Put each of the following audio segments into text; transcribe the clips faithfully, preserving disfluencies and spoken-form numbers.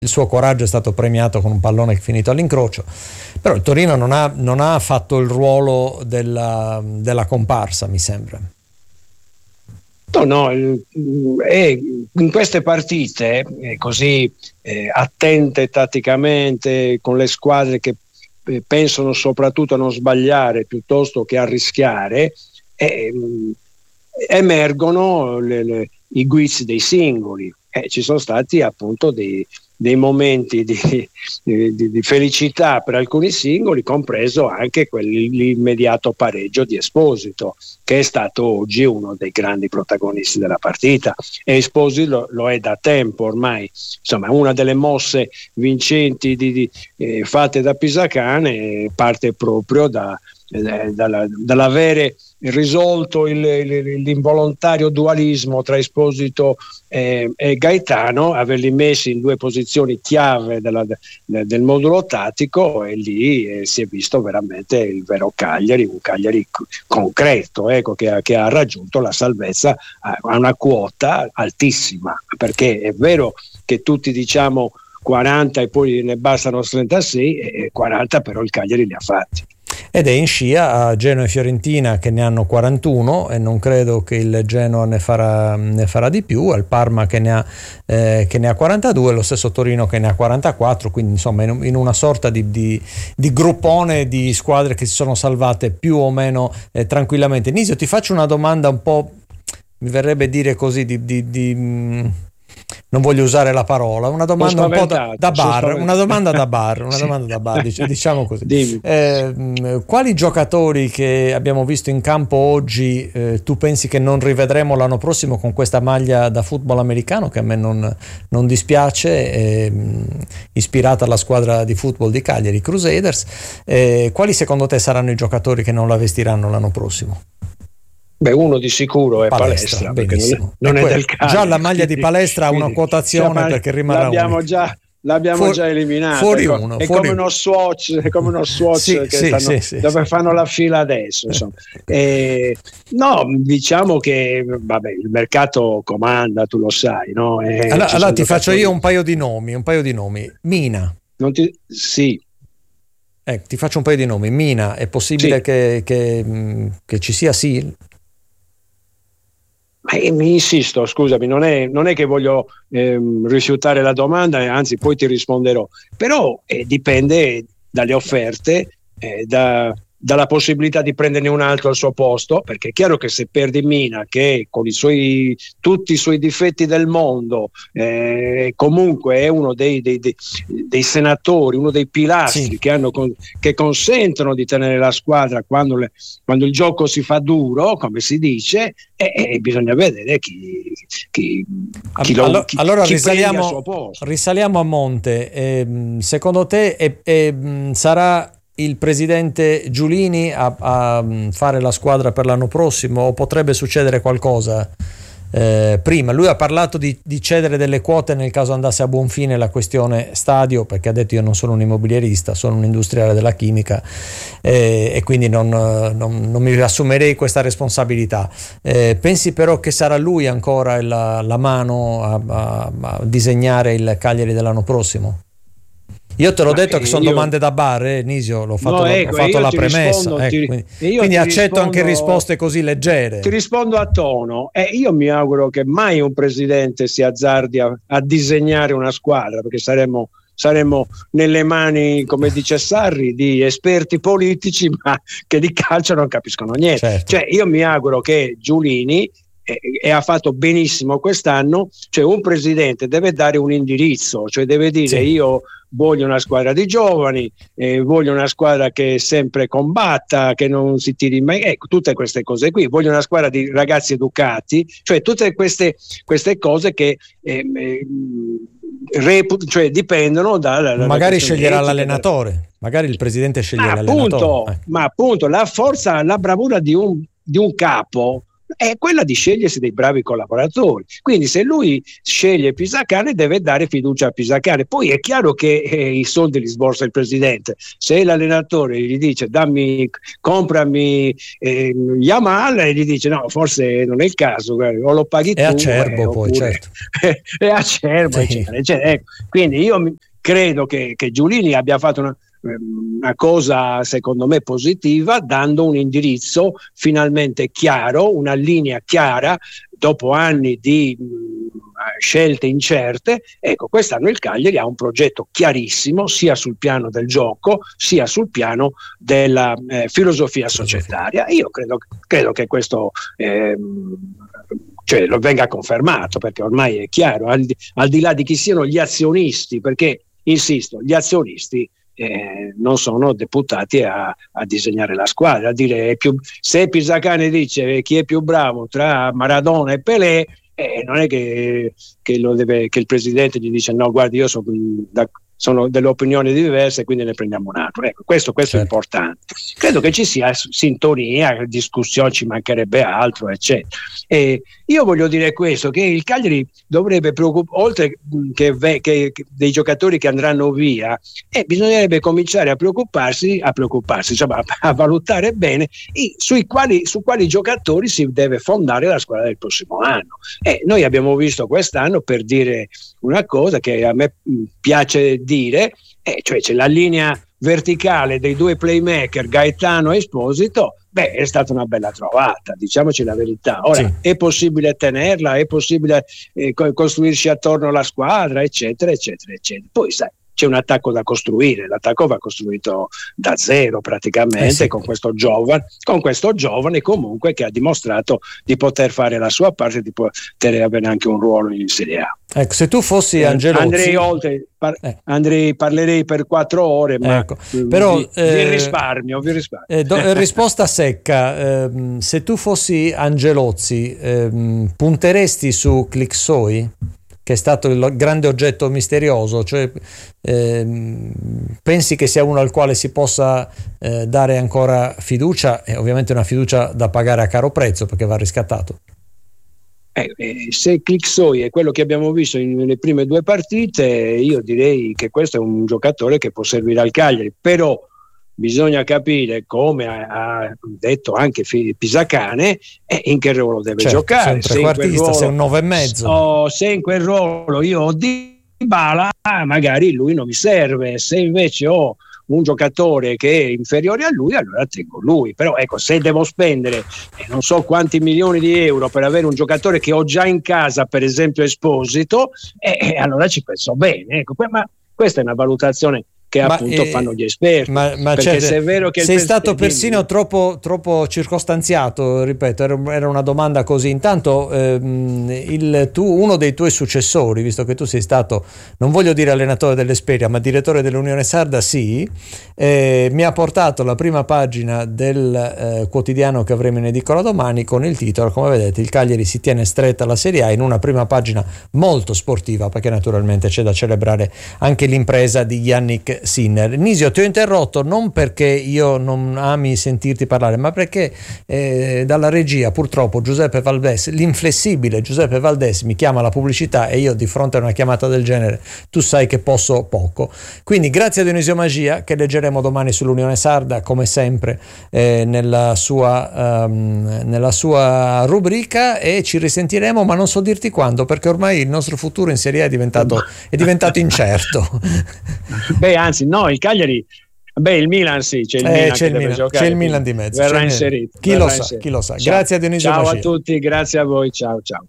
il suo coraggio è stato premiato con un pallone finito all'incrocio, però il Torino non ha, non ha fatto il ruolo della, della comparsa, mi sembra. No, no, è, in queste partite è così eh, attente tatticamente, con le squadre che eh, pensano soprattutto a non sbagliare piuttosto che a rischiare, eh, emergono le, le, i guizzi dei singoli. Eh, ci sono stati appunto dei, dei momenti di, di, di felicità per alcuni singoli, compreso anche quell'immediato pareggio di Esposito, che è stato oggi uno dei grandi protagonisti della partita, e Esposito lo, lo è da tempo ormai. Insomma, una delle mosse vincenti di, di, eh, fatte da Pisacane parte proprio da, eh, dalla, dall'avere risolto il, il, l'involontario dualismo tra Esposito e, e Gaetano, averli messi in due posizioni chiave della, de, del modulo tattico, e lì eh, si è visto veramente il vero Cagliari, un Cagliari c- concreto, ecco, che, ha, che ha raggiunto la salvezza a, a una quota altissima, perché è vero che tutti diciamo quaranta e poi ne bastano trentasei, e quaranta però il Cagliari li ha fatti. Ed è in scia a Genoa e Fiorentina, che ne hanno quarantuno, e non credo che il Genoa ne farà, ne farà di più, al Parma che ne ha, eh, che ne ha quarantadue, lo stesso Torino che ne ha quarantaquattro, quindi insomma in, in una sorta di, di, di gruppone di squadre che si sono salvate più o meno eh, tranquillamente. Nisio, ti faccio una domanda un po', mi verrebbe dire così, di... di, di mh, non voglio usare la parola, una domanda un po' da, da bar, una domanda da bar, una domanda da bar, diciamo così. Eh, quali giocatori che abbiamo visto in campo oggi eh, tu pensi che non rivedremo l'anno prossimo con questa maglia da football americano, che a me non, non dispiace, eh, ispirata alla squadra di football di Cagliari, Crusaders? Eh, quali secondo te saranno i giocatori che non la vestiranno l'anno prossimo? Beh, uno di sicuro è Palestra, Palestra, perché benissimo. non è, non è è del Cagliari. Già la maglia di Palestra ha una quotazione, cioè, perché rimarrà l'abbiamo unica. già l'abbiamo fuori, già eliminato. Fuori ecco, uno, è fuori come uno swatch, è come uno swatch sì, che sì, stanno, sì, sì, dove sì. fanno la fila adesso. Insomma. E, no, diciamo che vabbè, il mercato comanda, tu lo sai, no? E allora allora ti giocatori... faccio io un paio di nomi, un paio di nomi. Mina. Non ti... Sì. Eh, ti faccio un paio di nomi. Mina, è possibile sì. che, che, che ci sia sì? Ma mi insisto, scusami, non è, non è che voglio ehm, rifiutare la domanda, anzi poi ti risponderò, però eh, dipende dalle offerte, eh, da, dalla possibilità di prenderne un altro al suo posto, perché è chiaro che se perdi Mina, che con i suoi, tutti i suoi difetti del mondo, eh, comunque è uno dei, dei, dei, dei senatori, uno dei pilastri sì. che, hanno con, che consentono di tenere la squadra quando, le, quando il gioco si fa duro, come si dice, e, e bisogna vedere chi, chi, chi lo allora, chi, allora chi risaliamo, al suo posto. risaliamo a monte. Eh, secondo te è, è, sarà il presidente Giulini a, a fare la squadra per l'anno prossimo, o potrebbe succedere qualcosa eh, prima? Lui ha parlato di, di cedere delle quote nel caso andasse a buon fine la questione stadio, perché ha detto: io non sono un immobilierista, sono un industriale della chimica eh, e quindi non, non, non mi assumerei questa responsabilità. Eh, pensi però che sarà lui ancora la, la mano a, a, a disegnare il Cagliari dell'anno prossimo? Io te l'ho Ma detto che sono io... domande da bar, eh, Nisio, l'ho fatto, no, ecco, ho fatto la premessa, rispondo, ecco, ti, quindi, io quindi accetto rispondo, anche risposte così leggere. Ti rispondo a tono, e eh, io mi auguro che mai un presidente si azzardi a, a disegnare una squadra, perché saremmo, saremmo nelle mani, come dice Sarri, di esperti politici, ma che di calcio non capiscono niente. Certo. Cioè, io mi auguro che Giulini, e, e ha fatto benissimo quest'anno, cioè un presidente deve dare un indirizzo, cioè deve dire: sì, io voglio una squadra di giovani, eh, voglio una squadra che sempre combatta, che non si tiri mai, ecco, tutte queste cose qui, voglio una squadra di ragazzi educati, cioè tutte queste, queste cose che eh, eh, reput- cioè dipendono da, da magari sceglierà l'allenatore, magari il presidente sceglie ma l'allenatore appunto, eh. ma appunto la forza, la bravura di un, di un capo è quella di scegliersi dei bravi collaboratori. Quindi se lui sceglie Pisacane deve dare fiducia a Pisacane. Poi è chiaro che eh, i soldi li sborsa il presidente. Se l'allenatore gli dice dammi, comprami eh, Yamal, e gli dice no, forse non è il caso, o lo paghi è tu acerbo, eh, poi oppure, certo è acerbo, sì. eccetera, eccetera. Ecco. Quindi io mi, credo che, che Giulini abbia fatto una una cosa secondo me positiva, dando un indirizzo finalmente chiaro, una linea chiara dopo anni di mh, scelte incerte. Ecco, quest'anno il Cagliari ha un progetto chiarissimo sia sul piano del gioco sia sul piano della eh, filosofia societaria. Io credo, credo che questo eh, cioè, lo venga confermato, perché ormai è chiaro, al di, al di là di chi siano gli azionisti, perché insisto, gli azionisti Eh, non sono deputati a, a disegnare la squadra, a dire è più, se Pisacane dice chi è più bravo tra Maradona e Pelé, eh, non è che, che, lo deve, che il presidente gli dice no, guardi, io sono, da, sono delle opinioni diverse, quindi ne prendiamo un altro. Ecco, questo, questo certo. è importante. Credo che ci sia sintonia, discussione, ci mancherebbe altro, eccetera. E io voglio dire questo, che il Cagliari dovrebbe preoccupare, oltre che, che, che dei giocatori che andranno via, eh, bisognerebbe cominciare a preoccuparsi, a preoccuparsi, insomma, a, a valutare bene i, sui quali, su quali giocatori si deve fondare la squadra del prossimo anno. Eh, noi abbiamo visto quest'anno, per dire una cosa che a me piace dire, eh, cioè c'è la linea verticale dei due playmaker Gaetano e Esposito. Beh, è stata una bella trovata, diciamoci la verità. Ora, sì. è possibile tenerla, è possibile eh, costruirci attorno la squadra, eccetera, eccetera, eccetera. Poi, sai, c'è un attacco da costruire, l'attacco va costruito da zero praticamente, eh sì. con questo giovane, con questo giovane comunque che ha dimostrato di poter fare la sua parte e di poter avere anche un ruolo in Serie A. Ecco, se tu fossi Angelozzi, andrei oltre, par- eh. andrei, parlerei per quattro ore, ma ecco. Però, vi, eh, vi risparmio, vi risparmio. Eh, do, risposta secca, eh, se tu fossi Angelozzi, eh, punteresti su Clixoi, che è stato il grande oggetto misterioso, cioè ehm, pensi che sia uno al quale si possa eh, dare ancora fiducia, e ovviamente una fiducia da pagare a caro prezzo perché va riscattato? Eh, eh, se Clixoi è quello che abbiamo visto in, nelle prime due partite, io direi che questo è un giocatore che può servire al Cagliari, però bisogna capire, come ha, ha detto anche Pisacane, eh, in che ruolo deve certo, giocare. Sei un trequartista, sei un nove e mezzo. Oh, se in quel ruolo io ho Dybala, magari lui non mi serve. Se invece ho un giocatore che è inferiore a lui, allora tengo lui. Però ecco, se devo spendere eh, non so quanti milioni di euro per avere un giocatore che ho già in casa, per esempio Esposito, eh, eh, allora ci penso bene. Ecco, ma questa è una valutazione che ma appunto eh, fanno gli esperti, ma, ma perché certo, se è vero che sei il stato pres- persino troppo, troppo circostanziato, ripeto, era, era una domanda così. Intanto ehm, il, tu, uno dei tuoi successori, visto che tu sei stato, non voglio dire allenatore dell'Esperia, ma direttore dell'Unione Sarda, sì, eh, mi ha portato la prima pagina del eh, quotidiano che avremo in edicola domani con il titolo, come vedete, il Cagliari si tiene stretta alla Serie A, in una prima pagina molto sportiva, perché naturalmente c'è da celebrare anche l'impresa di Yannick Sinner. Nisio, ti ho interrotto non perché io non ami sentirti parlare, ma perché eh, dalla regia purtroppo Giuseppe Valdés, l'inflessibile Giuseppe Valdés, mi chiama alla pubblicità e io di fronte a una chiamata del genere tu sai che posso poco. Quindi grazie a Dionisio Magia, che leggeremo domani sull'Unione Sarda come sempre eh, nella sua um, nella sua rubrica, e ci risentiremo, ma non so dirti quando, perché ormai il nostro futuro in Serie A è diventato è diventato incerto. Beh, anzi no, il Cagliari, beh, il Milan sì, c'è il eh, Milan c'è che il deve Milan, giocare, c'è il Milan di mezzo, verrà c'è inserito. Chi verrà lo sa, inserito. chi lo sa. Ciao. Grazie a Dionisio Ciao Magia. a tutti, grazie a voi, ciao ciao.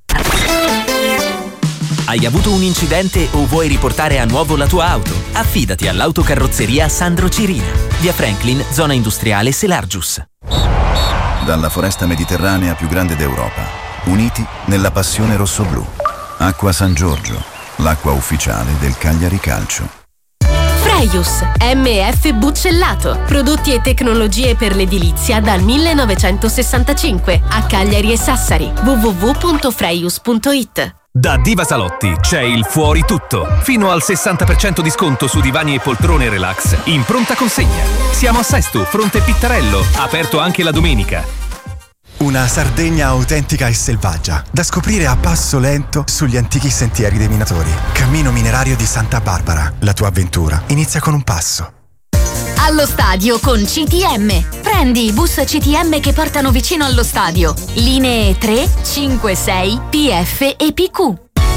Hai avuto un incidente o vuoi riportare a nuovo la tua auto? Affidati all'autocarrozzeria Sandro Cirina, via Franklin, zona industriale Selargius. Dalla foresta mediterranea più grande d'Europa, uniti nella passione rossoblù. Acqua San Giorgio, l'acqua ufficiale del Cagliari Calcio. Freius M F Buccellato, prodotti e tecnologie per l'edilizia dal millenovecentosessantacinque, a Cagliari e Sassari. w w w punto freius punto it. Da Diva Salotti c'è il fuori tutto, fino al sessanta per cento di sconto su divani e poltrone relax in pronta consegna. Siamo a Sesto, fronte Pittarello, aperto anche la domenica. Una Sardegna autentica e selvaggia, da scoprire a passo lento sugli antichi sentieri dei minatori. Cammino minerario di Santa Barbara. La tua avventura inizia con un passo. Allo stadio con C T M. Prendi i bus C T M che portano vicino allo stadio. Linee tre, cinque, sei, P F e P Q.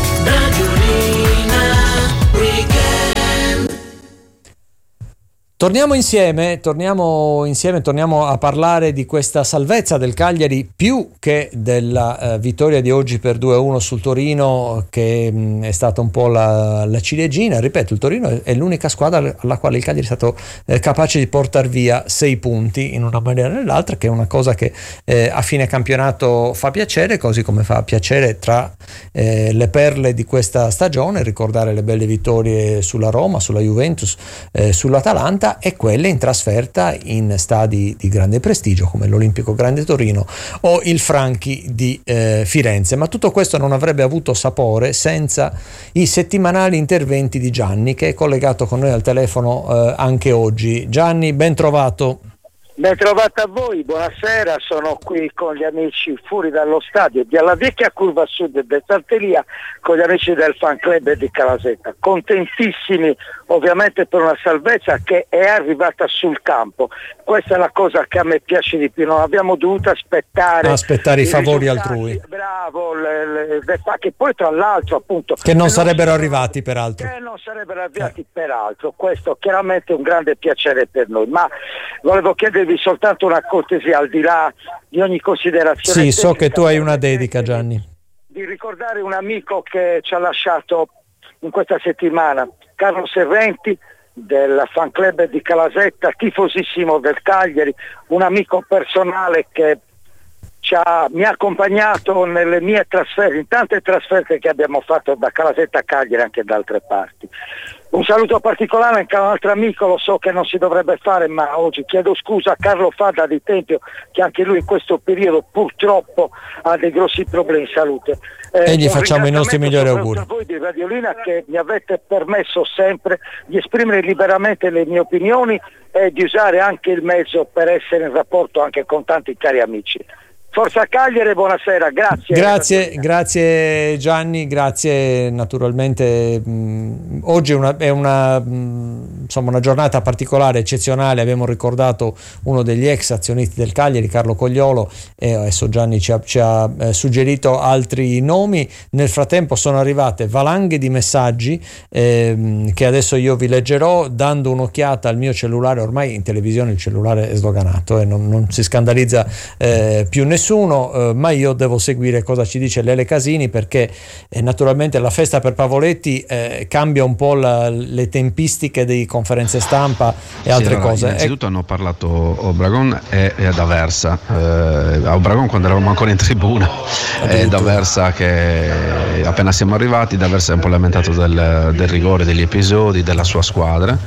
Torniamo insieme, torniamo insieme, torniamo a parlare di questa salvezza del Cagliari più che della eh, vittoria di oggi per due a uno sul Torino, che mh, è stata un po' la, la ciliegina. Ripeto, il Torino è, è l'unica squadra alla quale il Cagliari è stato eh, capace di portare via sei punti in una maniera o nell'altra, che è una cosa che eh, a fine campionato fa piacere, così come fa piacere tra eh, le perle di questa stagione ricordare le belle vittorie sulla Roma, sulla Juventus, eh, sull'Atalanta, e quelle in trasferta in stadi di grande prestigio come l'Olimpico Grande Torino o il Franchi di eh, Firenze. Ma tutto questo non avrebbe avuto sapore senza i settimanali interventi di Gianni, che è collegato con noi al telefono eh, anche oggi. Gianni, ben trovato. Ben trovato a voi, buonasera, sono qui con gli amici fuori dallo stadio di Alla Vecchia Curva Sud del Sartelia, con gli amici del fan club di Calasetta, contentissimi ovviamente per una salvezza che è arrivata sul campo. Questa è la cosa che a me piace di più, non abbiamo dovuto aspettare aspettare i, i favori altrui, bravo, le, le, che poi tra l'altro appunto che non sarebbero non, arrivati peraltro che non sarebbero arrivati eh. peraltro questo chiaramente è un grande piacere per noi, ma volevo chiedervi soltanto una cortesia al di là di ogni considerazione. Sì, so che tu hai una dedica, Gianni, di ricordare un amico che ci ha lasciato in questa settimana, Carlo Serrenti del fan club di Calasetta, tifosissimo del Cagliari, un amico personale che ci ha, mi ha accompagnato nelle mie trasferte, in tante trasferte che abbiamo fatto da Calasetta a Cagliari, anche da altre parti. Un saluto particolare anche a un altro amico, lo so che non si dovrebbe fare, ma oggi chiedo scusa a Carlo Fadda di Tempio, che anche lui in questo periodo purtroppo ha dei grossi problemi di salute. Eh, e gli facciamo i nostri migliori auguri. A voi di Radiolina, che mi avete permesso sempre di esprimere liberamente le mie opinioni e di usare anche il mezzo per essere in rapporto anche con tanti cari amici. Forza Cagliari, buonasera, grazie. Grazie, grazie Gianni, grazie naturalmente. Mh, oggi è una, è una, mh, insomma, una giornata particolare, eccezionale. Abbiamo ricordato uno degli ex azionisti del Cagliari, Carlo Cogliolo, e adesso Gianni ci ha, ci ha eh, suggerito altri nomi. Nel frattempo sono arrivate valanghe di messaggi eh, che adesso io vi leggerò, dando un'occhiata al mio cellulare. Ormai in televisione il cellulare è sdoganato e eh, non, non si scandalizza eh, più nessuno. Nessuno, eh, ma io devo seguire cosa ci dice Lele Casini, perché eh, naturalmente la festa per Pavoletti eh, cambia un po' la, le tempistiche di conferenze stampa e altre sì, allora, cose. Innanzitutto eh, hanno parlato Obregon e, e D'Aversa, eh, a Obregon quando eravamo ancora in tribuna, e D'Aversa che appena siamo arrivati, D'Aversa è un po' lamentato del, del rigore degli episodi della sua squadra,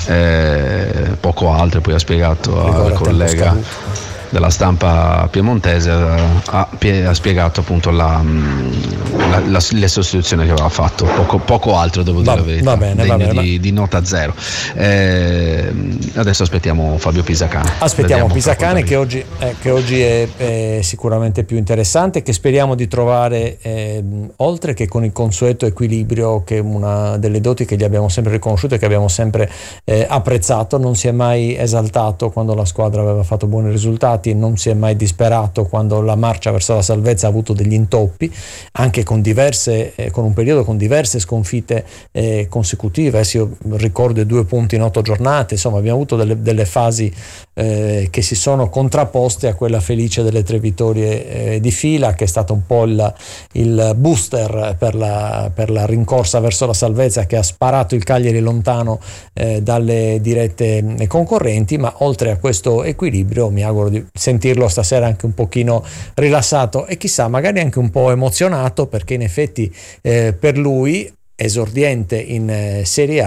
eh, poco altro, poi ha spiegato al collega della stampa piemontese, ha, ha spiegato appunto la, la, la, le sostituzioni che aveva fatto, poco, poco altro, devo dire va, la verità, va bene, va bene, di, di nota zero. Eh, adesso aspettiamo Fabio Pisacane. Aspettiamo Vediamo Pisacane che oggi, eh, che oggi è, è sicuramente più interessante, che speriamo di trovare eh, oltre che con il consueto equilibrio, che è una delle doti che gli abbiamo sempre riconosciuto e che abbiamo sempre eh, apprezzato. Non si è mai esaltato quando la squadra aveva fatto buoni risultati, non si è mai disperato quando la marcia verso la salvezza ha avuto degli intoppi, anche con diverse eh, con un periodo con diverse sconfitte eh, consecutive. Eh, io ricordo i due punti in otto giornate, insomma abbiamo avuto delle, delle fasi eh, che si sono contrapposte a quella felice delle tre vittorie eh, di fila, che è stato un po' il, il booster per la, per la rincorsa verso la salvezza, che ha sparato il Cagliari lontano eh, dalle dirette concorrenti. Ma oltre a questo equilibrio mi auguro di sentirlo stasera anche un pochino rilassato e chissà magari anche un po' emozionato, perché in effetti eh, per lui, esordiente in eh, Serie A,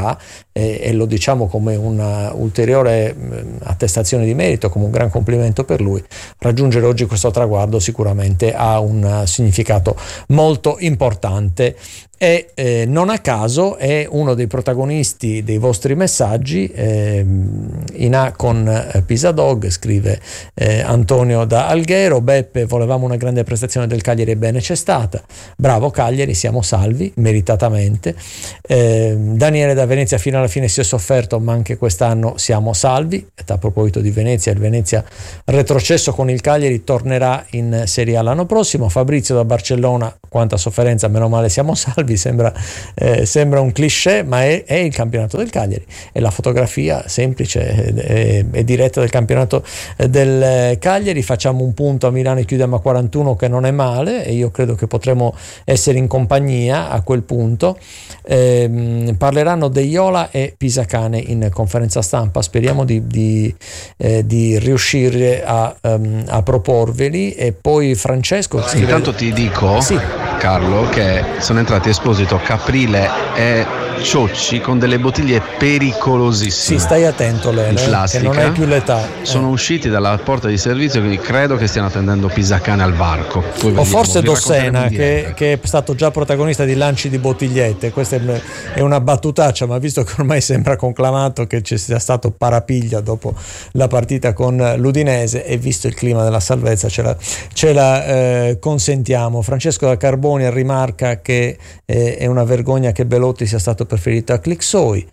e, e lo diciamo come una ulteriore attestazione di merito, come un gran complimento per lui. Raggiungere oggi questo traguardo sicuramente ha un significato molto importante e eh, non a caso è uno dei protagonisti dei vostri messaggi. eh, in A con eh, Pisa Dog scrive eh, Antonio da Alghero: Beppe, volevamo una grande prestazione del Cagliari, ebbene c'è stata, bravo Cagliari, siamo salvi meritatamente. eh, Daniele da Venezia: fino alla fine si è sofferto ma anche quest'anno siamo salvi. E a proposito di Venezia, il Venezia retrocesso con il Cagliari tornerà in Serie A l'anno prossimo. Fabrizio da Barcellona: quanta sofferenza, meno male siamo salvi. Sembra, eh, sembra un cliché, ma è, è il campionato del Cagliari, è la fotografia semplice e, e diretta del campionato del Cagliari. Facciamo un punto a Milano e chiudiamo a quarantuno, che non è male, e io credo che potremo essere in compagnia a quel punto. Eh, parleranno De Iola e Pisacane in conferenza stampa, speriamo di, di, eh, di riuscire a, um, a proporveli. E poi Francesco scrive... intanto ti dico sì. Carlo, che sono entrati Esposito, Caprile e Ciocci con delle bottiglie pericolosissime. Sì, stai attento, Lele, che non hai più l'età. Sono eh. usciti dalla porta di servizio, quindi credo che stiano attendendo Pisacane al varco. Poi o forse Dossena, che, che è stato già protagonista di lanci di bottigliette. Questa è una battutaccia, ma visto che ormai sembra conclamato che ci sia stato parapiglia dopo la partita con l'Udinese, e visto il clima della salvezza ce la, ce la eh, consentiamo. Francesco da Carboni rimarca che eh, è una vergogna che Belotti sia stato preferito a Clixoi.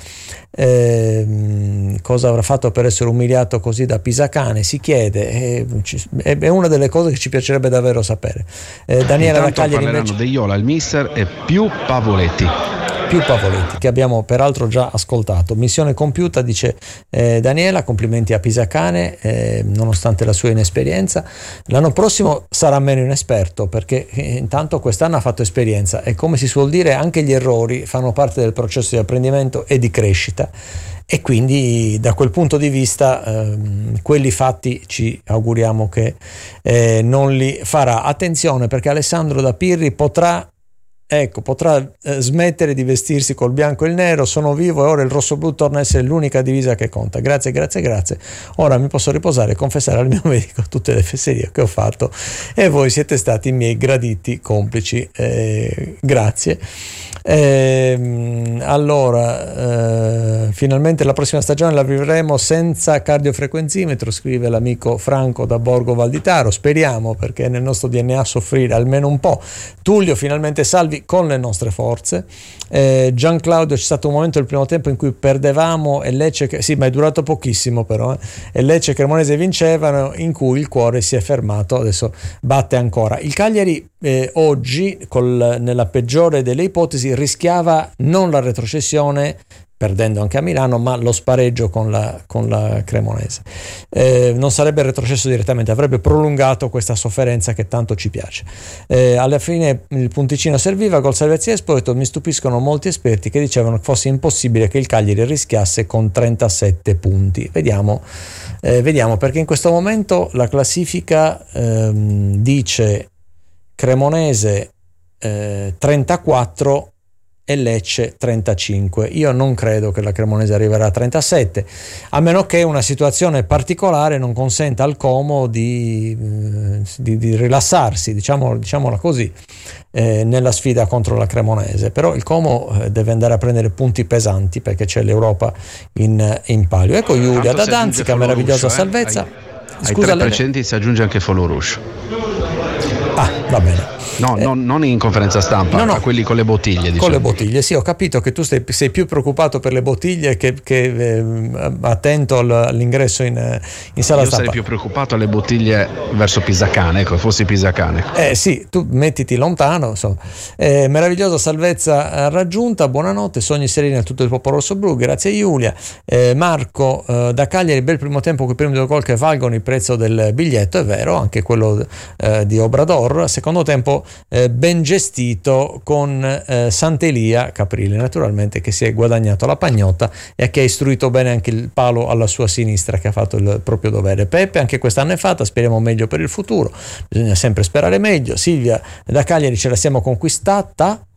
Eh, cosa avrà fatto per essere umiliato così da Pisacane, si chiede. Eh, è una delle cose che ci piacerebbe davvero sapere. eh, Daniela da Cagliari invece... De Iola, il mister, e più Pavoletti più Pavoletti, che abbiamo peraltro già ascoltato. Missione compiuta, dice eh, Daniela, complimenti a Pisacane, eh, nonostante la sua inesperienza. L'anno prossimo sarà meno inesperto, perché eh, intanto quest'anno ha fatto esperienza, e come si suol dire anche gli errori fanno parte del processo di apprendimento e di crescita, e quindi da quel punto di vista ehm, quelli fatti ci auguriamo che eh, non li farà. Attenzione, perché Alessandro da Pirri potrà Ecco, potrà eh, smettere di vestirsi col bianco e il nero. Sono vivo e ora il rosso-blu torna a essere l'unica divisa che conta. Grazie, grazie, grazie. Ora mi posso riposare e confessare al mio medico tutte le fesserie che ho fatto, e voi siete stati i miei graditi complici. Eh, grazie. Eh, allora, eh, finalmente la prossima stagione la vivremo senza cardiofrequenzimetro, scrive l'amico Franco da Borgo Valditaro. Speriamo, perché è nel nostro D N A soffrire almeno un po'. Tullio: finalmente salvi con le nostre forze. eh, Gian Claudio: c'è stato un momento nel primo tempo in cui perdevamo e Lecce, sì, ma è durato pochissimo però, eh, e Lecce e Cremonese vincevano, in cui il cuore si è fermato, adesso batte ancora. Il Cagliari eh, oggi, col, nella peggiore delle ipotesi, rischiava non la retrocessione, perdendo anche a Milano, ma lo spareggio con la, con la Cremonese. Eh, non sarebbe retrocesso direttamente, avrebbe prolungato questa sofferenza che tanto ci piace. Eh, alla fine il punticino serviva, gol Salvezia Esposito. Mi stupiscono molti esperti che dicevano che fosse impossibile che il Cagliari rischiasse con trentasette punti. Vediamo, eh, vediamo perché in questo momento la classifica ehm, dice Cremonese eh, trentaquattro e Lecce trentacinque. Io non credo che la Cremonese arriverà a trentasette, a meno che una situazione particolare non consenta al Como di, di, di rilassarsi, diciamo, diciamola così, eh, nella sfida contro la Cremonese. Però il Como eh, deve andare a prendere punti pesanti, perché c'è l'Europa in, in palio. Ecco Giulia da Danzica, meravigliosa eh? salvezza. Ai, Scusa, ai tre precedenti si aggiunge anche Foloruscio. Ah, va bene. No, eh, non, non in conferenza stampa, no, no, a quelli con le bottiglie. Diciamo. Con le bottiglie, sì, ho capito che tu sei, sei più preoccupato per le bottiglie che, che eh, attento all'ingresso in, in sala Io stampa. Io sarei più preoccupato alle bottiglie verso Pisacane, ecco, fossi Pisacane. Eh sì, tu mettiti lontano, insomma. Eh, meravigliosa salvezza raggiunta, buonanotte, sogni sereni a tutto il popolo rosso-blu, grazie Giulia. Eh, Marco eh, da Cagliari: bel primo tempo con i primi due gol che valgono il prezzo del biglietto, è vero, anche quello eh, di Obrador. Secondo tempo Eh, ben gestito con eh, Sant'Elia, Caprile naturalmente, che si è guadagnato la pagnotta e che ha istruito bene anche il palo alla sua sinistra, che ha fatto il proprio dovere. Peppe: anche quest'anno è fatta, speriamo meglio per il futuro, bisogna sempre sperare meglio. Silvia da Cagliari: ce la siamo conquistata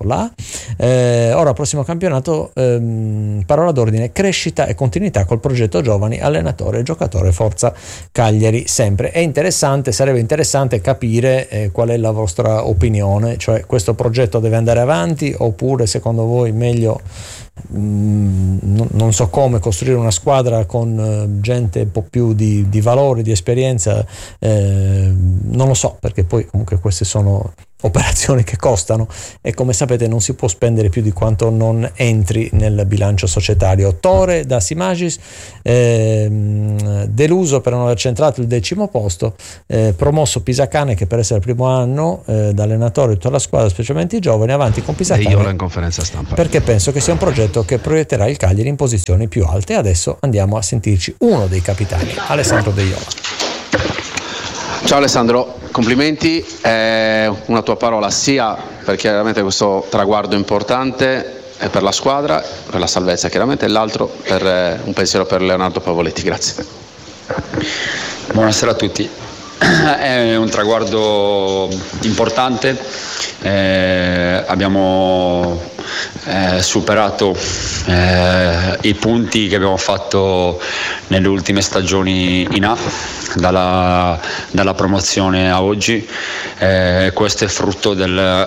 con la A. Eh, ora prossimo campionato, ehm, parola d'ordine: crescita e continuità col progetto giovani, allenatore e giocatore, forza Cagliari sempre. È interessante, sarebbe interessante capire eh, qual è la vostra opinione, cioè questo progetto deve andare avanti oppure secondo voi meglio mh, non, non so come costruire una squadra con uh, gente un po' più di, di valore, di esperienza, eh, non lo so, perché poi comunque queste sono operazioni che costano e come sapete non si può spendere più di quanto non entri nel bilancio societario. Tore da Simagis, ehm, deluso per non aver centrato il decimo posto, eh, promosso Pisacane che per essere il primo anno eh, da allenatore di tutta la squadra, specialmente i giovani, avanti con Pisacane. E io in conferenza stampa, perché penso che sia un progetto che proietterà il Cagliari in posizioni più alte. Adesso andiamo a sentirci uno dei capitani, Alessandro De Iola. Ciao Alessandro, complimenti, è una tua parola sia per chiaramente questo traguardo importante per la squadra, per la salvezza chiaramente, e l'altro per un pensiero per Leonardo Pavoletti. Grazie. Buonasera a tutti. È un traguardo importante, eh, abbiamo eh, superato eh, i punti che abbiamo fatto nelle ultime stagioni in A, dalla, dalla promozione a oggi. Eh, questo è frutto del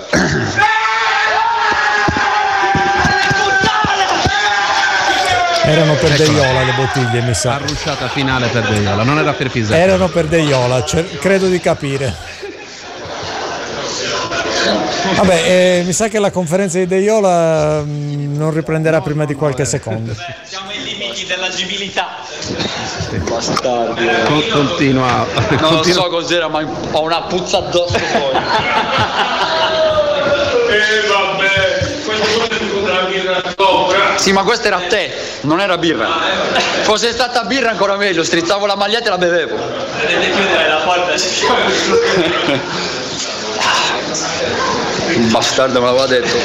Erano per De Iola le bottiglie, mi sa. La rusciata finale per De Iola, non era per Pisacane. Erano per De Iola, cioè, credo di capire. Vabbè, eh, mi sa che la conferenza di De Iola mh, non riprenderà prima di qualche secondo. Siamo ai limiti dell'agibilità. Bastardi. Con, continua. Non continua. lo so cos'era, ma ho una puzza addosso poi. Eh vabbè, questo è tutto della birra sopra. Sì, ma questa era a te, non era birra. Fosse stata birra ancora meglio, strizzavo la maglietta e la bevevo. Potete chiudere la porta, ci siamo. Il bastardo me l'aveva detto.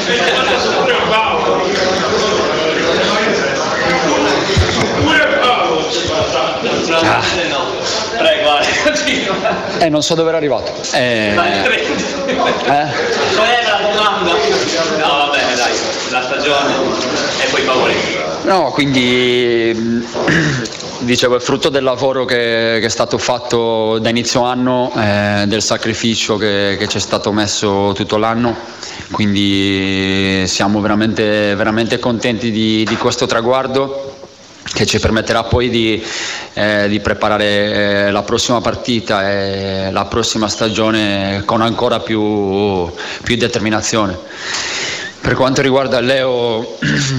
Ah. Prego, vale, continua. Eh, non so dove era arrivato. Eh, Vai, eh? Qual è la domanda? No, va bene, dai, la stagione e poi Pavoletti. No, quindi dicevo, è frutto del lavoro che, che è stato fatto da inizio anno, eh, del sacrificio che, che c'è stato messo tutto l'anno, quindi siamo veramente, veramente contenti di, di questo traguardo che ci permetterà poi di, eh, di preparare eh, la prossima partita e la prossima stagione con ancora più, più determinazione. Per quanto riguarda Leo,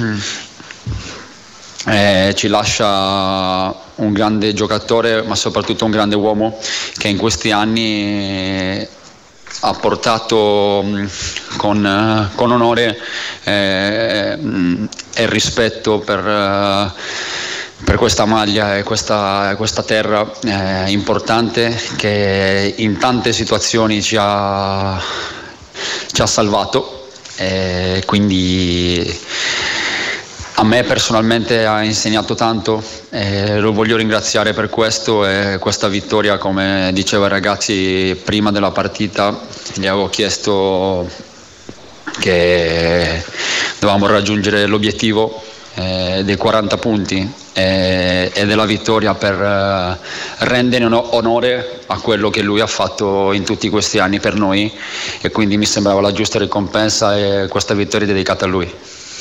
eh, ci lascia un grande giocatore, ma soprattutto un grande uomo che in questi anni ha portato con, con onore eh, e rispetto per, per questa maglia e questa, questa terra eh, importante che in tante situazioni ci ha, ci ha salvato, e quindi a me personalmente ha insegnato tanto e lo voglio ringraziare per questo, e questa vittoria, come dicevo ai ragazzi prima della partita, gli avevo chiesto che dovevamo raggiungere l'obiettivo eh, dei quaranta punti eh, e della vittoria per eh, rendere onore a quello che lui ha fatto in tutti questi anni per noi, e quindi mi sembrava la giusta ricompensa e questa vittoria è dedicata a lui.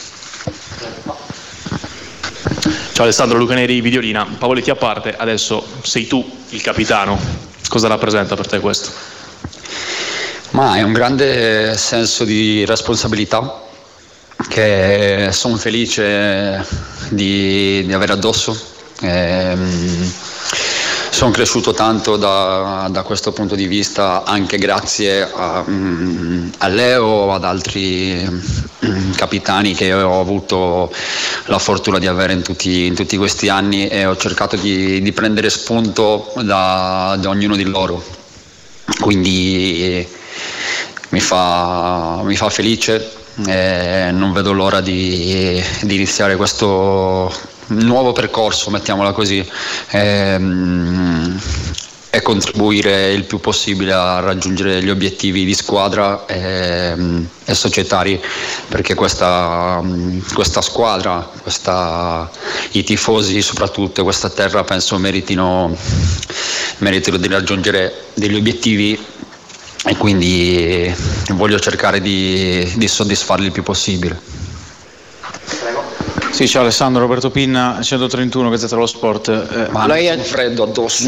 Ciao Alessandro, Luca Neri, Videolina. Pavoletti a parte, adesso sei tu il capitano, cosa rappresenta per te questo? Ma è un grande senso di responsabilità che sono felice di, di avere addosso. Ehm, sono cresciuto tanto da, da questo punto di vista, anche grazie a, a Leo, ad altri capitani che ho avuto la fortuna di avere in tutti, in tutti questi anni, e ho cercato di, di prendere spunto da, da ognuno di loro. Quindi mi fa, mi fa felice e non vedo l'ora di, di iniziare questo nuovo percorso, mettiamola così, e, e e contribuire il più possibile a raggiungere gli obiettivi di squadra e, e societari, perché questa, questa squadra, questa, i tifosi soprattutto, questa terra penso meritino, meritino di raggiungere degli obiettivi, e quindi voglio cercare di, di soddisfarli il più possibile. Sì, ciao Alessandro, Roberto Pinna, centotrentuno, Gazzetta dello Sport. Eh, Ma lei ha freddo addosso.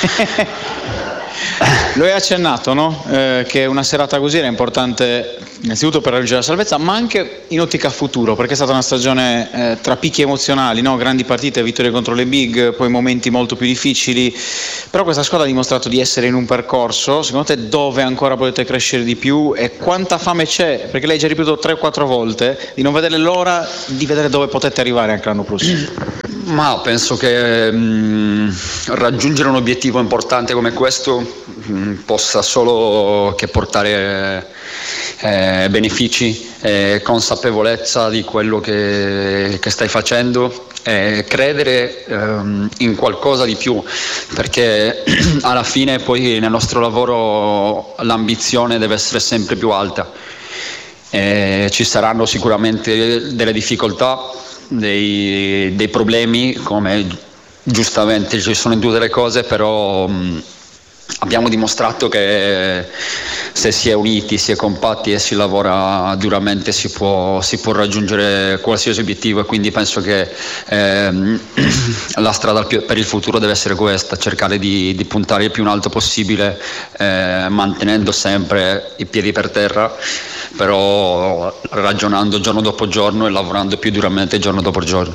Lo hai accennato, no? Eh, che una serata così era importante innanzitutto per raggiungere la salvezza, ma anche in ottica futuro, perché è stata una stagione eh, tra picchi emozionali, no? Grandi partite, vittorie contro le big, poi momenti molto più difficili, però questa squadra ha dimostrato di essere in un percorso, secondo te dove ancora potete crescere di più e quanta fame c'è? Perché lei ha già ripetuto tre o quattro volte di non vedere l'ora di vedere dove potete arrivare anche l'anno prossimo. Ma penso che mh, raggiungere un obiettivo importante come questo mh, possa solo che portare eh, benefici, eh, consapevolezza di quello che, che stai facendo, eh, credere ehm, in qualcosa di più, perché alla fine poi nel nostro lavoro l'ambizione deve essere sempre più alta. Eh, ci saranno sicuramente delle difficoltà, dei, dei problemi, come giustamente ci sono in tutte le cose, però mh, abbiamo dimostrato che se si è uniti, si è compatti e si lavora duramente si può, si può raggiungere qualsiasi obiettivo, e quindi penso che ehm, la strada per il futuro deve essere questa: cercare di, di puntare il più in alto possibile, eh, mantenendo sempre i piedi per terra, però ragionando giorno dopo giorno e lavorando più duramente giorno dopo giorno.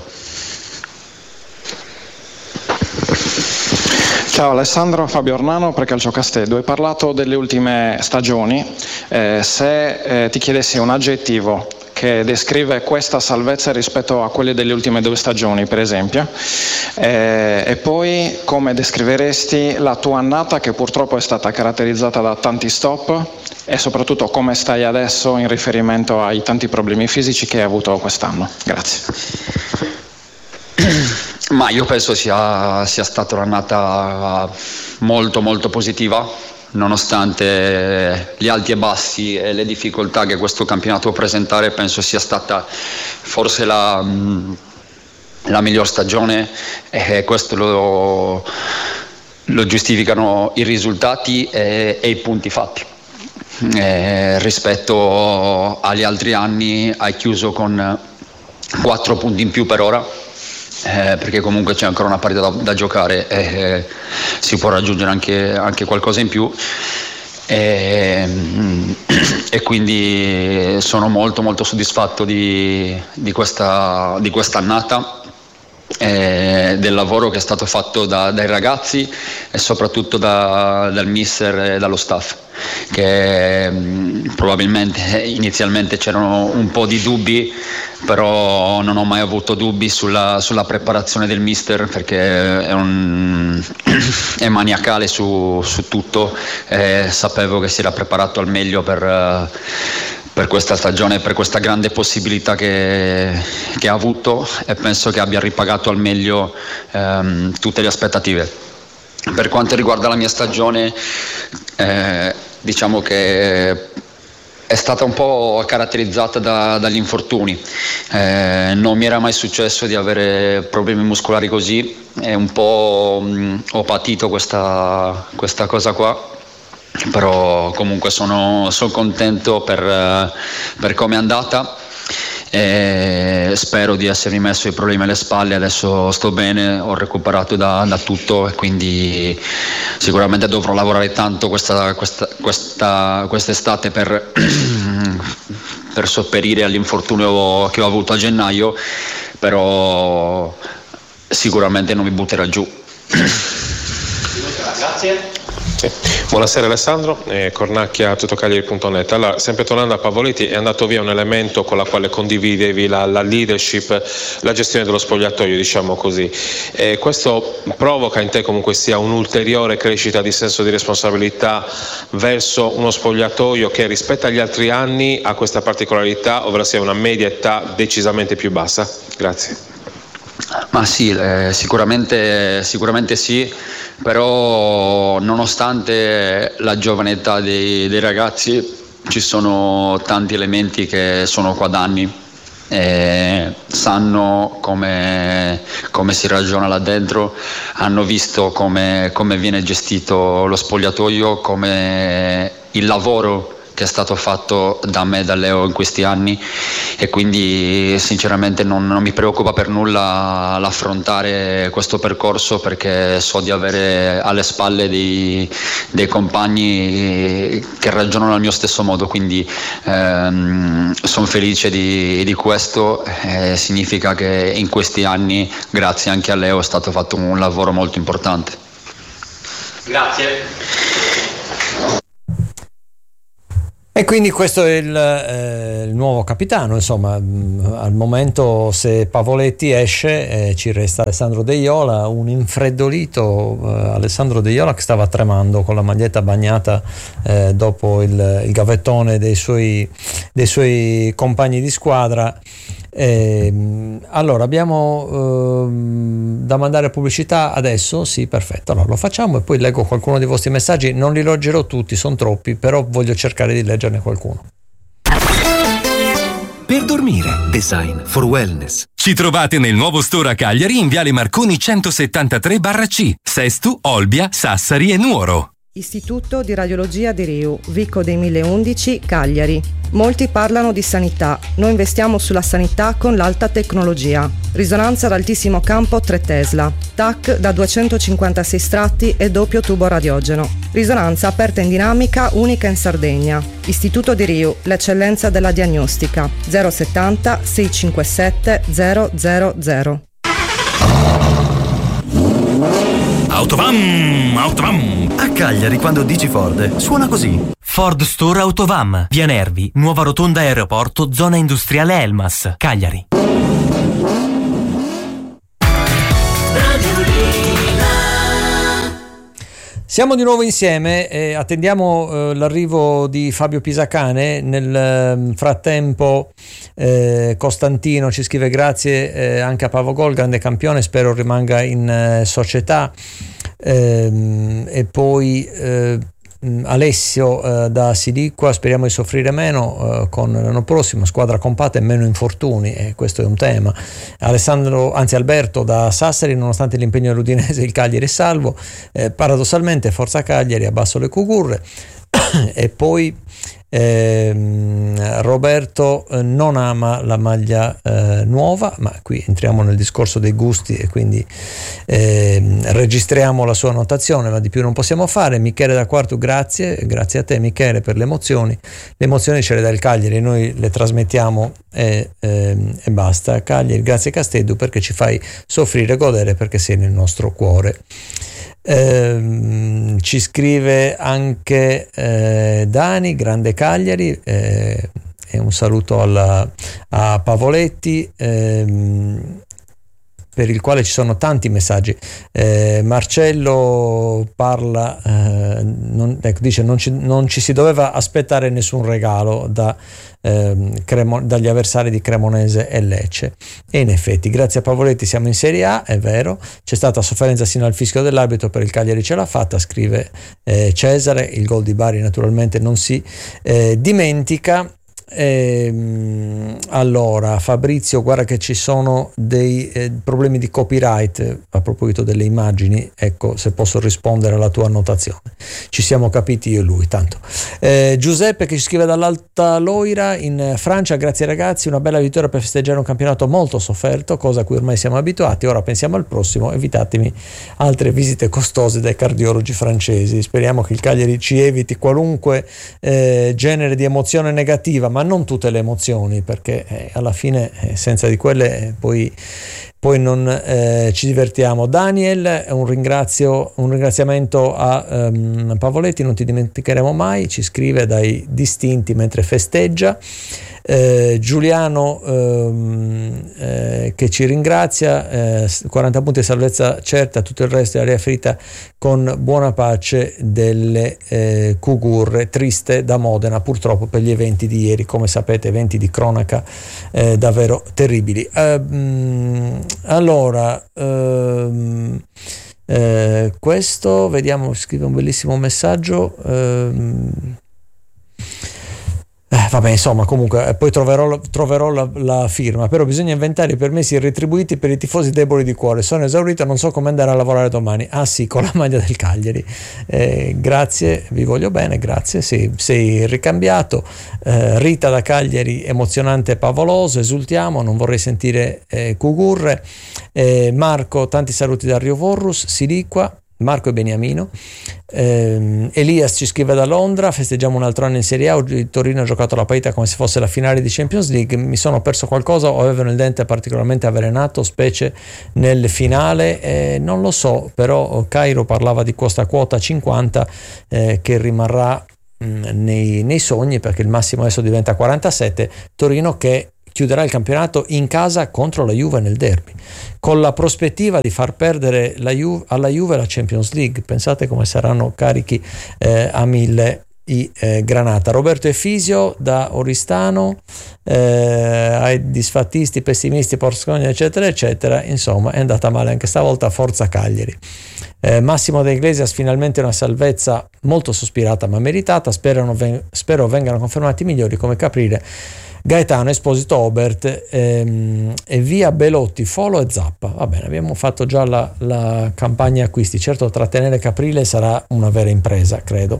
Ciao Alessandro, Fabio Ornano per Calciocastello. Hai parlato delle ultime stagioni, eh, se eh, ti chiedessi un aggettivo che descrive questa salvezza rispetto a quelle delle ultime due stagioni, per esempio, eh, e poi come descriveresti la tua annata, che purtroppo è stata caratterizzata da tanti stop, e soprattutto come stai adesso in riferimento ai tanti problemi fisici che hai avuto quest'anno? Grazie. Ma io penso sia, sia stata un'annata molto molto positiva, nonostante gli alti e bassi e le difficoltà che questo campionato può presentare. Penso sia stata forse la, la miglior stagione, e questo lo, lo giustificano i risultati e, e i punti fatti. Eh, rispetto agli altri anni hai chiuso con quattro punti in più per ora, Eh, perché comunque c'è ancora una partita da, da giocare e eh, si può raggiungere anche, anche qualcosa in più, e, e quindi sono molto molto soddisfatto di, di questa di quest'annata, eh, del lavoro che è stato fatto da, dai ragazzi e soprattutto da, dal mister e dallo staff, che mh, probabilmente inizialmente c'erano un po' di dubbi, però non ho mai avuto dubbi sulla, sulla preparazione del mister, perché è, un, è maniacale su, su tutto, e sapevo che si era preparato al meglio per, per questa stagione, per questa grande possibilità che, che ha avuto, e penso che abbia ripagato al meglio ehm, tutte le aspettative. Per quanto riguarda la mia stagione, eh, diciamo che è stata un po' caratterizzata da, dagli infortuni, eh, non mi era mai successo di avere problemi muscolari così, e un po' mh, ho patito questa, questa cosa qua, però comunque sono, sono contento per, per come è andata. E spero di essermi messo i problemi alle spalle. Adesso sto bene, ho recuperato da, da tutto, e quindi sicuramente dovrò lavorare tanto questa, questa, questa, quest'estate per, per sopperire all'infortunio che ho avuto a gennaio, però sicuramente non mi butterà giù. Grazie. Sì. Buonasera Alessandro, eh, Cornacchia, tuttocagliari punto net. Allora, sempre tornando a Pavoletti, è andato via un elemento con la quale condividevi la, la leadership, la gestione dello spogliatoio, diciamo così. Eh, questo provoca in te comunque sia un'ulteriore crescita di senso di responsabilità verso uno spogliatoio che rispetto agli altri anni ha questa particolarità, ovvero sia una media età decisamente più bassa? Grazie. Ma sì, eh, sicuramente, sicuramente sì, però nonostante la giovane età dei, dei ragazzi ci sono tanti elementi che sono qua da anni, eh, sanno come, come si ragiona là dentro, hanno visto come, come viene gestito lo spogliatoio, come il lavoro che è stato fatto da me e da Leo in questi anni, e quindi sinceramente non, non mi preoccupa per nulla l'affrontare questo percorso, perché so di avere alle spalle dei, dei compagni che ragionano al mio stesso modo, quindi ehm, sono felice di, di questo. Eh, significa che in questi anni, grazie anche a Leo, è stato fatto un lavoro molto importante. Grazie. E quindi questo è il, eh, il nuovo capitano, insomma. Mh, al momento, se Pavoletti esce, eh, ci resta Alessandro De Iola, un infreddolito eh, Alessandro De Iola che stava tremando con la maglietta bagnata eh, dopo il, il gavettone dei suoi, dei suoi compagni di squadra. Eh, allora abbiamo eh, da mandare pubblicità adesso? Sì, perfetto, allora lo facciamo e poi leggo qualcuno dei vostri messaggi. Non li leggerò tutti, sono troppi, però voglio cercare di leggerne qualcuno. Per dormire, Design for Wellness. Ci trovate nel nuovo store a Cagliari in Viale Marconi centosettantatré C, Sestu, Olbia, Sassari e Nuoro. Istituto di Radiologia di Riu, Vico dei mille undici, Cagliari. Molti parlano di sanità, noi investiamo sulla sanità con l'alta tecnologia. Risonanza ad altissimo campo tre Tesla, T A C da duecentocinquantasei stratti e doppio tubo radiogeno. Risonanza aperta in dinamica, unica in Sardegna. Istituto di Riu, l'eccellenza della diagnostica. zero settanta sei cinquantasette zero zero zero. Autovam, Autovam. A Cagliari quando dici Ford suona così. Ford Store Autovam, via Nervi, nuova rotonda aeroporto, zona industriale Elmas, Cagliari. Siamo di nuovo insieme e attendiamo eh, l'arrivo di Fabio Pisacane. Nel eh, frattempo eh, Costantino ci scrive grazie eh, anche a Pavogol, grande campione, spero rimanga in eh, società. Eh, e poi eh, Alessio eh, da Siliqua, speriamo di soffrire meno eh, con l'anno prossimo, squadra compatta e meno infortuni, e questo è un tema. Alessandro, anzi Alberto da Sassari, nonostante l'impegno dell'Udinese il Cagliari è salvo, eh, paradossalmente forza Cagliari, abbasso le cucurre. E poi ehm, Roberto eh, non ama la maglia eh, nuova, ma qui entriamo nel discorso dei gusti e quindi ehm, registriamo la sua annotazione, ma di più non possiamo fare. Michele da Quartu, grazie, grazie a te Michele per le emozioni. Le emozioni ce le dà il Cagliari, noi le trasmettiamo e, ehm, e basta. Cagliari, grazie Casteddu perché ci fai soffrire e godere, perché sei nel nostro cuore. Eh, ci scrive anche eh, Dani, grande Cagliari, eh, e un saluto alla, a Pavoletti, eh, per il quale ci sono tanti messaggi. eh, Marcello parla, eh, non, ecco, dice non ci, non ci si doveva aspettare nessun regalo da, eh, Cremo, dagli avversari di Cremonese e Lecce, e in effetti grazie a Pavoletti siamo in Serie A, è vero, c'è stata sofferenza sino al fischio dell'arbitro, per il Cagliari ce l'ha fatta, scrive eh, Cesare. Il gol di Bari naturalmente non si eh, dimentica. Ehm, allora Fabrizio, guarda che ci sono dei eh, problemi di copyright a proposito delle immagini, ecco, se posso rispondere alla tua annotazione, ci siamo capiti io e lui tanto. eh, Giuseppe che ci scrive dall'Alta Loira in Francia, grazie ragazzi, una bella vittoria per festeggiare un campionato molto sofferto, cosa a cui ormai siamo abituati, ora pensiamo al prossimo, evitatemi altre visite costose dai cardiologi francesi. Speriamo che il Cagliari ci eviti qualunque eh, genere di emozione negativa, ma non tutte le emozioni, perché eh, alla fine eh, senza di quelle eh, poi, poi non eh, ci divertiamo. Daniel, un, ringrazio, un ringraziamento a um, Pavoletti, non ti dimenticheremo mai, ci scrive dai distinti mentre festeggia. Eh, Giuliano ehm, eh, che ci ringrazia, eh, quaranta punti e salvezza certa, tutto il resto è aria fritta con buona pace delle eh, Cugurre, triste da Modena purtroppo per gli eventi di ieri, come sapete eventi di cronaca eh, davvero terribili. Eh, mh, allora ehm, eh, questo vediamo, scrive un bellissimo messaggio. ehm, Eh, vabbè, insomma, comunque poi troverò, troverò la, la firma, però bisogna inventare i permessi irretribuiti per i tifosi deboli di cuore. Sono esaurito, non so come andare a lavorare domani. Ah sì, con la maglia del Cagliari. Eh, grazie, vi voglio bene, grazie. Sì, sei ricambiato. Eh, Rita da Cagliari, emozionante e pavoloso, esultiamo, non vorrei sentire eh, cugurre. Eh, Marco, tanti saluti da Rio Vorrus, Siliqua. Marco e Beniamino. eh, Elias ci scrive da Londra: festeggiamo un altro anno in Serie A, oggi il Torino ha giocato la partita come se fosse la finale di Champions League, mi sono perso qualcosa o avevano il dente particolarmente avvelenato specie nel finale? Eh, non lo so, però Cairo parlava di questa quota cinquanta eh, che rimarrà mh, nei, nei sogni, perché il massimo adesso diventa quarantasette. Torino che chiuderà il campionato in casa contro la Juve nel derby, con la prospettiva di far perdere la Juve, alla Juve la Champions League. Pensate come saranno carichi eh, a mille i eh, Granata. Roberto Efisio da Oristano, eh, ai disfattisti, pessimisti, Porscogna eccetera eccetera, insomma è andata male anche stavolta, forza Cagliari. eh, Massimo De Iglesias: finalmente una salvezza molto sospirata ma meritata, Sperano ven- spero vengano confermati migliori come Caprile, Gaetano, Esposito, Obert ehm, e via Belotti, Folo e Zappa. Va bene, abbiamo fatto già la, la campagna acquisti. Certo, trattenere Caprile sarà una vera impresa, credo.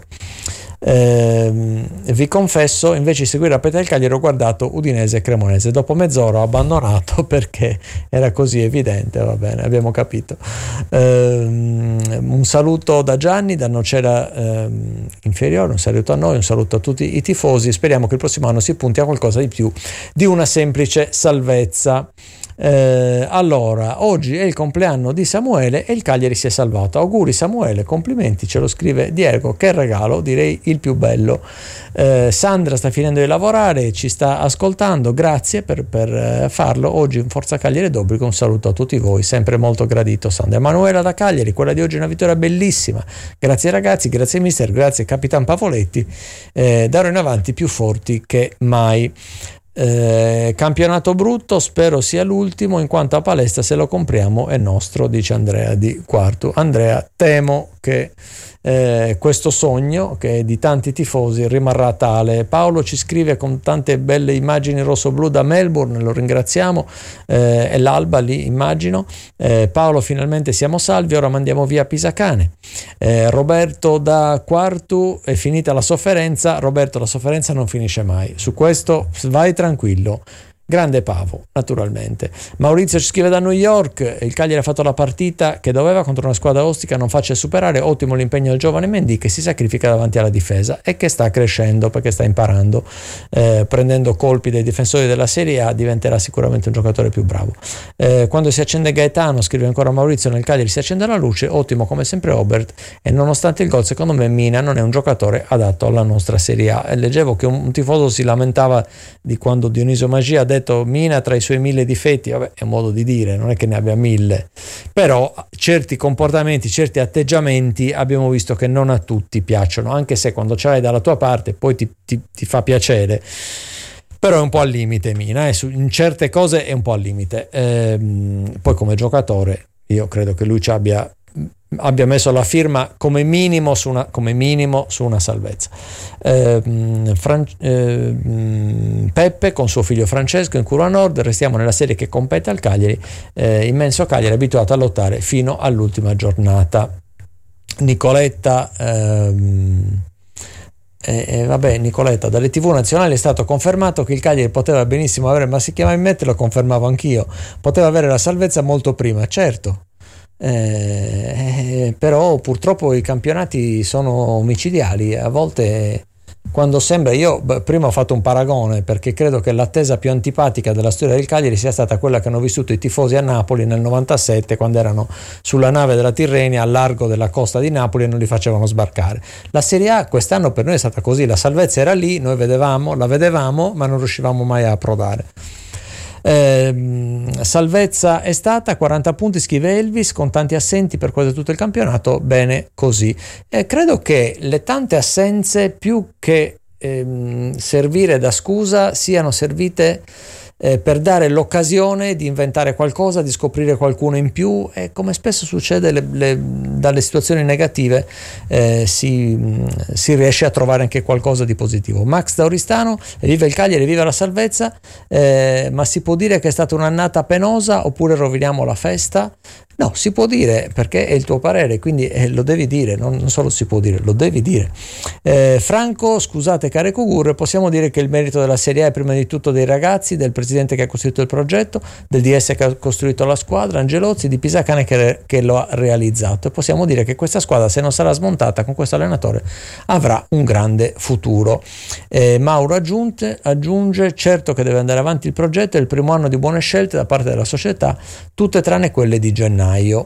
Eh, vi confesso, invece di seguire la partita del Cagliari ho guardato Udinese e Cremonese, dopo mezz'ora ho abbandonato perché era così evidente. Va bene, abbiamo capito. Eh, un saluto da Gianni da Nocera eh, Inferiore, un saluto a noi, un saluto a tutti i tifosi, speriamo che il prossimo anno si punti a qualcosa di più di una semplice salvezza. Eh, allora, oggi è il compleanno di Samuele e il Cagliari si è salvato. Auguri Samuele, complimenti, ce lo scrive Diego, che regalo, direi il più bello. eh, Sandra sta finendo di lavorare, ci sta ascoltando, grazie per, per farlo oggi in Forza Cagliari d'Obbligo. Un saluto a tutti voi, sempre molto gradito Sandra. Emanuela da Cagliari: quella di oggi è una vittoria bellissima, grazie ragazzi, grazie mister, grazie Capitan Pavoletti, eh, d'ora in avanti più forti che mai. Eh, campionato brutto, spero sia l'ultimo, in quanto a palestra se lo compriamo è nostro, dice Andrea di Quartu. Andrea, temo che eh, questo sogno che è di tanti tifosi rimarrà tale. Paolo ci scrive con tante belle immagini rosso-blu da Melbourne, lo ringraziamo. Eh, è l'alba lì, immagino. eh, Paolo, finalmente siamo salvi, ora mandiamo via Pisacane. eh, Roberto da Quartu: è finita la sofferenza. Roberto, la sofferenza non finisce mai, su questo vai tranquillo. Grande Pavo, naturalmente. Maurizio ci scrive da New York: il Cagliari ha fatto la partita che doveva contro una squadra ostica, non facile superare, ottimo l'impegno del giovane Mendy che si sacrifica davanti alla difesa e che sta crescendo perché sta imparando, eh, prendendo colpi dai difensori della Serie A, diventerà sicuramente un giocatore più bravo. Eh, quando si accende Gaetano, scrive ancora Maurizio, nel Cagliari si accende la luce, ottimo come sempre Obert, e nonostante il gol secondo me Mina non è un giocatore adatto alla nostra Serie A. E leggevo che un, un tifoso si lamentava di quando Dionisio Magia ha detto Mina tra i suoi mille difetti. Vabbè, è un modo di dire, non è che ne abbia mille, però certi comportamenti, certi atteggiamenti abbiamo visto che non a tutti piacciono, anche se quando ce l'hai dalla tua parte poi ti, ti, ti fa piacere, però è un po' al limite Mina, eh? In certe cose è un po' al limite. Ehm, poi come giocatore io credo che lui ci abbia abbia messo la firma come minimo su una, come minimo su una salvezza. Eh, Fran- eh, Peppe con suo figlio Francesco in Curva Nord: restiamo nella serie che compete al Cagliari, eh, immenso Cagliari abituato a lottare fino all'ultima giornata. Nicoletta ehm, E, e vabbè, Nicoletta, dalle tv nazionali è stato confermato che il Cagliari poteva benissimo avere, ma si chiama in mente, lo confermavo anch'io, poteva avere la salvezza molto prima, certo. Eh, però purtroppo i campionati sono omicidiali a volte, quando sembra. Io beh, prima ho fatto un paragone perché credo che l'attesa più antipatica della storia del Cagliari sia stata quella che hanno vissuto i tifosi a Napoli nel novantasette, quando erano sulla nave della Tirrenia al largo della costa di Napoli e non li facevano sbarcare. La Serie A quest'anno per noi è stata così, la salvezza era lì, noi vedevamo, la vedevamo ma non riuscivamo mai a approdare. Eh, salvezza è stata quaranta punti, scrive Elvis, con tanti assenti per quasi tutto il campionato, bene così. Eh, credo che le tante assenze, più che ehm, servire da scusa, siano servite eh, per dare l'occasione di inventare qualcosa, di scoprire qualcuno in più, e come spesso succede le, le, dalle situazioni negative eh, si, si riesce a trovare anche qualcosa di positivo. Max da Oristano: viva il Cagliari, viva la salvezza, eh, ma si può dire che è stata un'annata penosa oppure roviniamo la festa? No, si può dire, perché è il tuo parere, quindi eh, lo devi dire, non, non solo si può dire, lo devi dire. Eh, Franco, scusate care Cugur, possiamo dire che il merito della Serie A è prima di tutto dei ragazzi, del presidente che ha costruito il progetto, del D S che ha costruito la squadra, Angelozzi, di Pisacane che, che lo ha realizzato, e possiamo dire che questa squadra, se non sarà smontata con questo allenatore, avrà un grande futuro. Eh, Mauro aggiunge, aggiunge, certo che deve andare avanti il progetto, è il primo anno di buone scelte da parte della società, tutte tranne quelle di gennaio.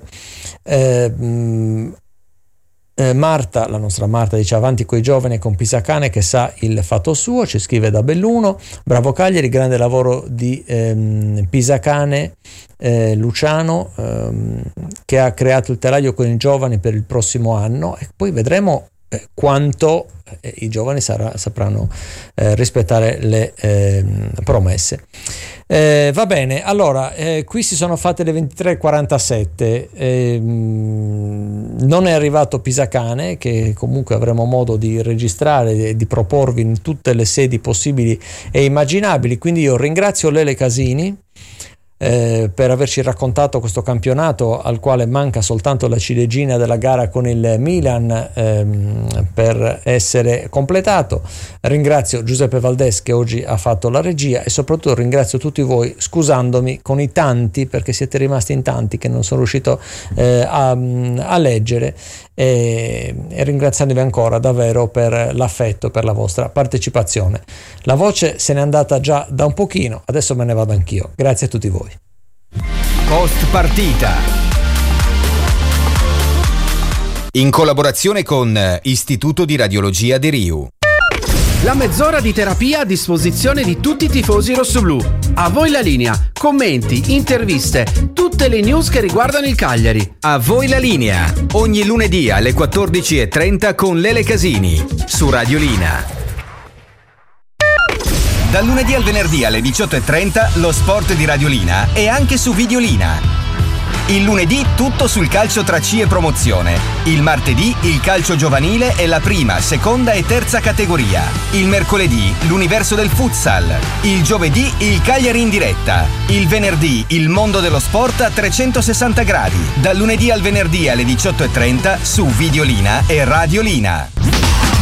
Eh, mh, eh, Marta, la nostra Marta, dice avanti coi giovani e con Pisacane che sa il fatto suo, ci scrive da Belluno. Bravo Cagliari, grande lavoro di ehm, Pisacane, eh, Luciano, ehm, che ha creato il telaio con i giovani per il prossimo anno, e poi vedremo eh, quanto eh, i giovani sarà, sapranno eh, rispettare le eh, promesse. Eh, va bene, allora eh, qui si sono fatte le ventitré e quarantasette, eh, non è arrivato Pisacane, che comunque avremo modo di registrare e di proporvi in tutte le sedi possibili e immaginabili, quindi io ringrazio Lele Casini Eh, per averci raccontato questo campionato al quale manca soltanto la ciliegina della gara con il Milan ehm, per essere completato. Ringrazio Giuseppe Valdés che oggi ha fatto la regia, e soprattutto ringrazio tutti voi, scusandomi con i tanti, perché siete rimasti in tanti che non sono riuscito eh, a, a leggere, e, e ringraziandovi ancora davvero per l'affetto, per la vostra partecipazione. La voce se n'è andata già da un pochino, adesso me ne vado anch'io. Grazie a tutti voi. Post partita, in collaborazione con Istituto di Radiologia di Riu. La mezz'ora di terapia a disposizione di tutti i tifosi rossoblù. A voi la linea, commenti, interviste, tutte le news che riguardano il Cagliari. A voi la linea, ogni lunedì alle quattordici e trenta con Lele Casini su Radiolina. Dal lunedì al venerdì alle diciotto e trenta lo sport di Radiolina e anche su Videolina. Il lunedì tutto sul calcio tra C e promozione. Il martedì il calcio giovanile e la prima, seconda e terza categoria. Il mercoledì l'universo del futsal. Il giovedì il Cagliari in diretta. Il venerdì il mondo dello sport a trecentosessanta gradi. Dal lunedì al venerdì alle diciotto e trenta su Videolina e Radiolina.